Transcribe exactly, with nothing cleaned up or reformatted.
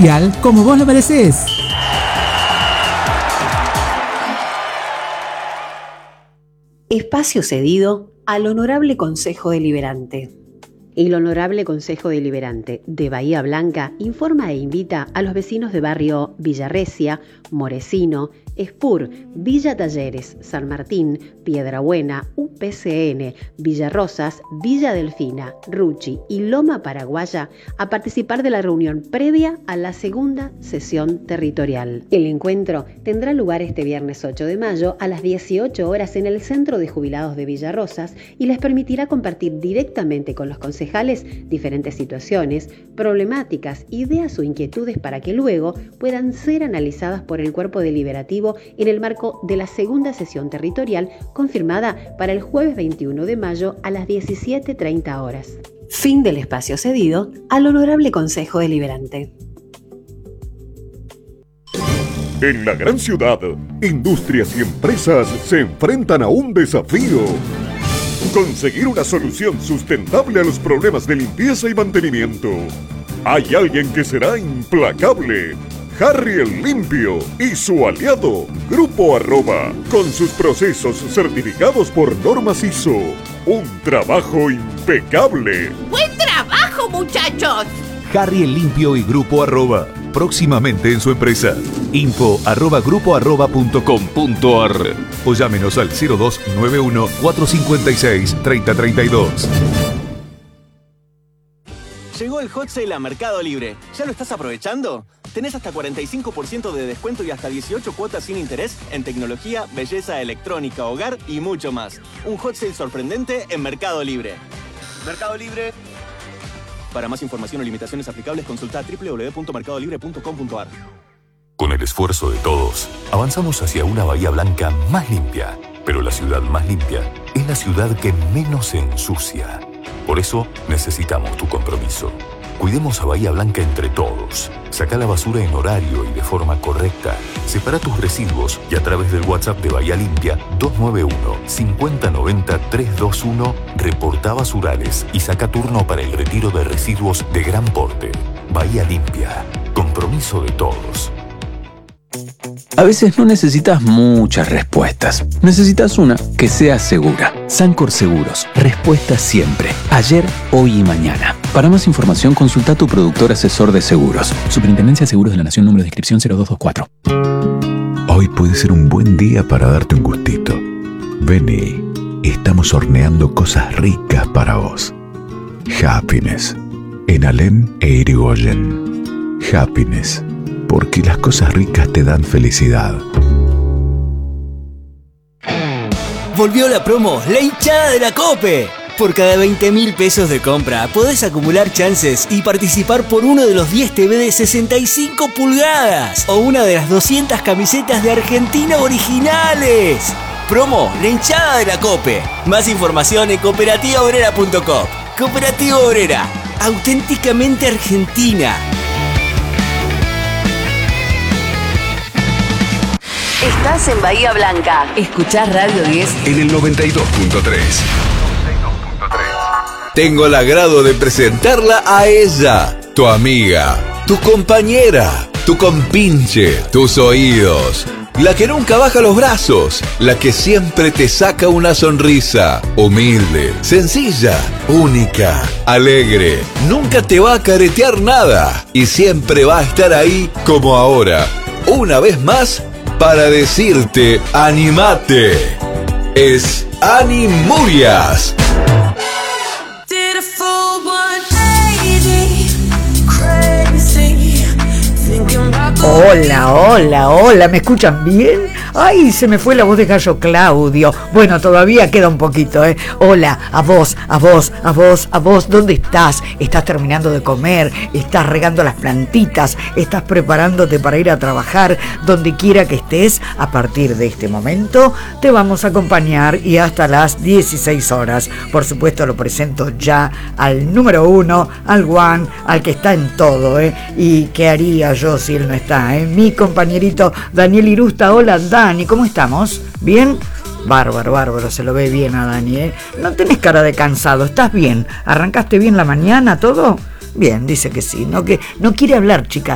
especial como vos lo merecés. Espacio cedido al Honorable Consejo Deliberante. El Honorable Consejo Deliberante de Bahía Blanca informa e invita a los vecinos de barrio Villarrecia, Moresino, Espur, Villa Talleres, San Martín, Piedrabuena, U P C N, Villa Rosas, Villa Delfina, Ruchi y Loma Paraguaya a participar de la reunión previa a la segunda sesión territorial. El encuentro tendrá lugar este viernes ocho de mayo a las dieciocho horas en el Centro de Jubilados de Villa Rosas y les permitirá compartir directamente con los concejales diferentes situaciones, problemáticas, ideas o inquietudes para que luego puedan ser analizadas por el cuerpo deliberativo en el marco de la segunda sesión territorial confirmada para el jueves veintiuno de mayo a las diecisiete treinta horas. Fin del espacio cedido al Honorable Consejo Deliberante. En la gran ciudad, industrias y empresas se enfrentan a un desafío: conseguir una solución sustentable a los problemas de limpieza y mantenimiento. Hay alguien que será implacable: Harry el Limpio y su aliado, Grupo Arroba, con sus procesos certificados por normas I S O. Un trabajo impecable. ¡Buen trabajo, muchachos! Harry el Limpio y Grupo Arroba, próximamente en su empresa. Info arroba grupo arroba punto com punto ar o llámenos al cero dos nueve uno cuatro cinco seis tres cero tres dos. Llegó el Hot Sale a Mercado Libre. ¿Ya lo estás aprovechando? Tenés hasta cuarenta y cinco por ciento de descuento y hasta dieciocho cuotas sin interés en tecnología, belleza electrónica, hogar y mucho más. Un Hot Sale sorprendente en Mercado Libre. Mercado Libre. Para más información o limitaciones aplicables, consulta doble u doble u doble u punto mercado libre punto com punto ar. Con el esfuerzo de todos, avanzamos hacia una Bahía Blanca más limpia. Pero la ciudad más limpia es la ciudad que menos se ensucia. Por eso necesitamos tu compromiso. Cuidemos a Bahía Blanca entre todos. Saca la basura en horario y de forma correcta. Separa tus residuos y a través del WhatsApp de Bahía Limpia dos nueve uno, cinco cero nueve cero, tres dos uno reporta basurales y saca turno para el retiro de residuos de gran porte. Bahía Limpia. Compromiso de todos. A veces no necesitas muchas respuestas. Necesitas una que sea segura. Sancor Seguros. Respuesta siempre. Ayer, hoy y mañana. Para más información, consulta a tu productor asesor de seguros. Superintendencia de Seguros de la Nación, número de inscripción cero dos dos cuatro. Hoy puede ser un buen día para darte un gustito. Vení, estamos horneando cosas ricas para vos. Happiness. En Alem e Irigoyen. Happiness. Porque las cosas ricas te dan felicidad. Volvió la promo, la hinchada de la COPE. Por cada veinte mil pesos de compra podés acumular chances y participar por uno de los diez T V de sesenta y cinco pulgadas o una de las doscientas camisetas de Argentina originales. Promo, la hinchada de la COPE. Más información en cooperativa obrera punto com. Cooperativa Obrera, auténticamente argentina. Estás en Bahía Blanca. Escuchás Radio diez en el noventa y dos punto tres. Tengo el agrado de presentarla a ella, tu amiga, tu compañera, tu compinche, tus oídos. La que nunca baja los brazos, la que siempre te saca una sonrisa. Humilde, sencilla, única, alegre. Nunca te va a caretear nada y siempre va a estar ahí como ahora. Una vez más, para decirte, animate. Es Ani Murias. Hola, hola, hola, ¿me escuchan bien? Ay, se me fue la voz de Gallo Claudio. Bueno, todavía queda un poquito, ¿eh? Hola, a vos, a vos, a vos, a vos, ¿dónde estás? ¿Estás terminando de comer? ¿Estás regando las plantitas? ¿Estás preparándote para ir a trabajar? Donde quiera que estés, a partir de este momento, te vamos a acompañar y hasta las dieciséis horas. Por supuesto, lo presento ya al número uno, al one, al que está en todo, ¿eh? ¿Y qué haría yo si él no está, eh? Mi compañerito Daniel Irusta. Hola, Dani, ¿cómo estamos? ¿Bien? Bárbaro, bárbaro, se lo ve bien a Dani, ¿eh? No tenés cara de cansado, ¿estás bien? ¿Arrancaste bien la mañana, todo? Bien, dice que sí, no, que no quiere hablar, chica.